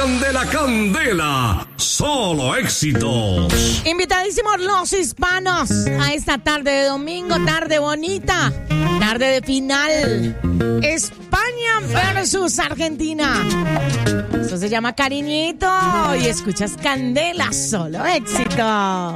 Candela, Candela. Solo éxitos. Invitadísimos los hispanos a esta tarde de domingo, tarde bonita, tarde de final. España versus Argentina. Eso se llama Cariñito y escuchas Candela, solo éxito.